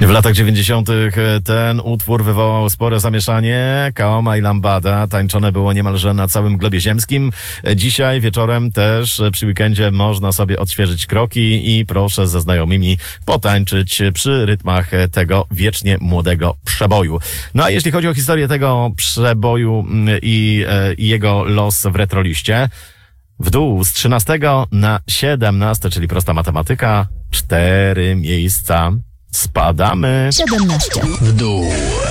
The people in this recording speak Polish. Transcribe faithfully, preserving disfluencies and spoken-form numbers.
W latach dziewięćdziesiątych ten utwór wywołał spore zamieszanie. Kaoma i Lambada tańczone było niemalże na całym globie ziemskim. Dzisiaj wieczorem też przy weekendzie można sobie odświeżyć kroki i proszę ze znajomymi potańczyć przy rytmach tego wiecznie młodego przeboju. No a jeśli chodzi o historię tego przeboju i, i jego los w retroliście, w dół z trzynastego na siedemnaste, czyli prosta matematyka, cztery miejsca. Spadamy. siedemnaście. W dół.